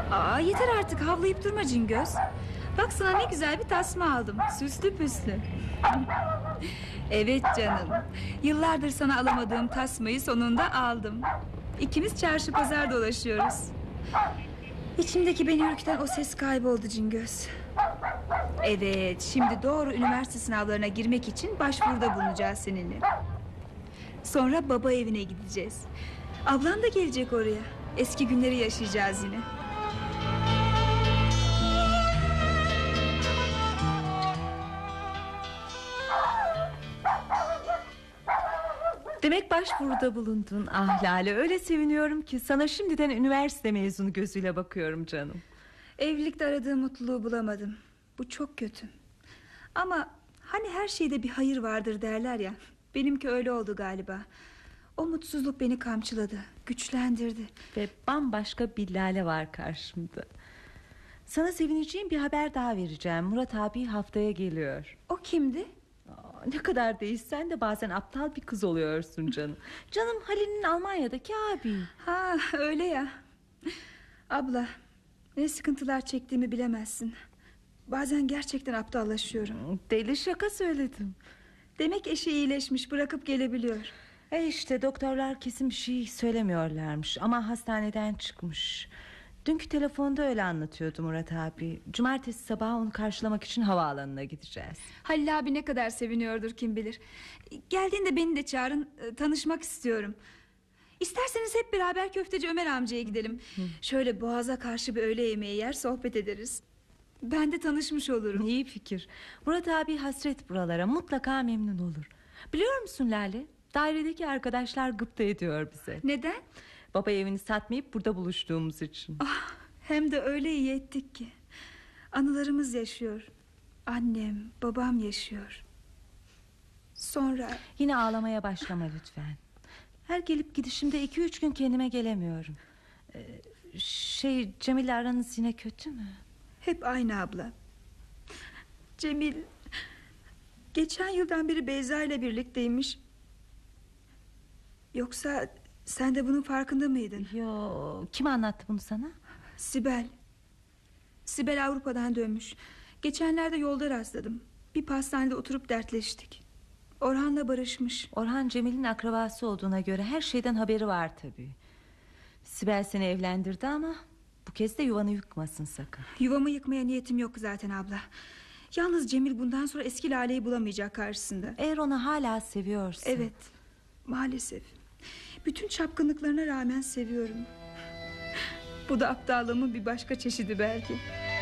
Aa, yeter artık, havlayıp durma Cingöz. Bak, sana ne güzel bir tasma aldım. Süslü püslü. Evet canım. Yıllardır sana alamadığım tasmayı sonunda aldım. İkimiz çarşı pazar dolaşıyoruz. İçimdeki beni ürküten o ses kayboldu Cingöz. Evet, şimdi doğru üniversite sınavlarına girmek için başvuruda bulunacağız seninle. Sonra baba evine gideceğiz. Ablan da gelecek oraya. Eski günleri yaşayacağız yine. Demek başvuruda bulundun. Ah Lale, öyle seviniyorum ki sana şimdiden üniversite mezunu gözüyle bakıyorum canım. Evlilikte aradığım mutluluğu bulamadım. Bu çok kötü. Ama hani her şeyde bir hayır vardır derler ya. Benimki öyle oldu galiba. O mutsuzluk beni kamçıladı, güçlendirdi. Ve bambaşka bir Lale var karşımda. Sana sevineceğim bir haber daha vereceğim. Murat abi haftaya geliyor. O kimdi? Ne kadar değişsen de bazen aptal bir kız oluyorsun canım. Canım Halil'in Almanya'daki abi. Ha, öyle ya. Abla, ne sıkıntılar çektiğimi bilemezsin. Bazen gerçekten aptallaşıyorum. Deli şaka söyledim. Demek eşi iyileşmiş, bırakıp gelebiliyor. İşte doktorlar kesin bir şey söylemiyorlarmış. Ama hastaneden çıkmış. Dünkü telefonda öyle anlatıyordu Murat abi. Cumartesi sabahı onu karşılamak için havaalanına gideceğiz. Halil abi ne kadar seviniyordur kim bilir. Geldiğinde beni de çağırın, tanışmak istiyorum. İsterseniz hep beraber Köfteci Ömer amcaya gidelim. Şöyle boğaza karşı bir öğle yemeği yer, sohbet ederiz. Ben de tanışmış olurum. İyi fikir. Murat abi hasret buralara, mutlaka memnun olur. Biliyor musun Lale, dairedeki arkadaşlar gıpta ediyor bize. Neden? Baba evini satmayıp burada buluştuğumuz için. Ah, hem de öyle iyi ettik ki. Anılarımız yaşıyor. Annem, babam yaşıyor. Sonra... Yine ağlamaya başlama lütfen. Her gelip gidişimde 2-3 gün kendime gelemiyorum. Cemil'le aranız yine kötü mü? Hep aynı abla. Cemil geçen yıldan beri Beyza ile birlikteymiş. Yoksa sen de bunun farkında mıydın? Yo, kim anlattı bunu sana? Sibel. Sibel Avrupa'dan dönmüş. Geçenlerde yolda rastladım. Bir pastanede oturup dertleştik. Orhan'la barışmış. Orhan Cemil'in akrabası olduğuna göre her şeyden haberi var tabii. Sibel seni evlendirdi ama bu kez de yuvanı yıkmasın sakın. Yuvamı yıkmaya niyetim yok zaten abla. Yalnız Cemil bundan sonra eski Lale'yi bulamayacak karşısında. Eğer onu hala seviyorsan. Evet, maalesef. Bütün çapkınlıklarına rağmen seviyorum. Bu da aptallığımın bir başka çeşidi belki.